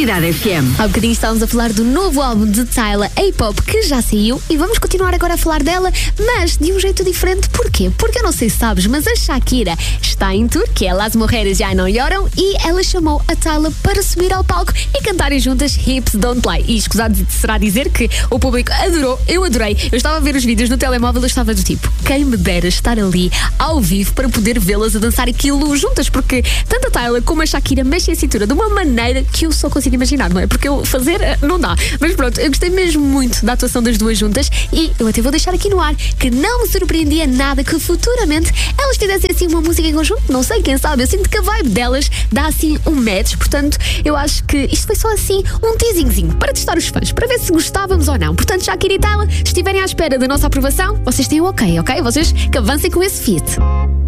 Cidade FM. Há bocadinho estávamos a falar do novo álbum de Tyla, A-Pop, que já saiu, e vamos continuar agora a falar dela, mas de um jeito diferente. Porquê? Porque eu não sei se sabes, mas a Shakira está em tour, que é Las Mujeres Já Não Lloram, e ela chamou a Tyla para subir ao palco e cantarem juntas Hips Don't Lie. E escusado será dizer que o público adorou, eu adorei. Eu estava a ver os vídeos no telemóvel e eu estava do tipo, quem me dera estar ali ao vivo para poder vê-las a dançar aquilo juntas, porque tanto a Tyla como a Shakira mexem a cintura de uma maneira que eu só consigo imaginar, não é? Porque eu fazer não dá. Mas pronto, eu gostei mesmo muito da atuação das duas juntas e eu até vou deixar aqui no ar que não me surpreendia nada que futuramente elas fizessem assim uma música em conjunto. Não sei, quem sabe? Eu sinto que a vibe delas dá assim um match, portanto eu acho que isto foi só assim um teasingzinho para testar os fãs, para ver se gostávamos ou não. Portanto, Shakira e Tyla, se estiverem à espera da nossa aprovação, vocês têm o ok? Vocês que avancem com esse feat.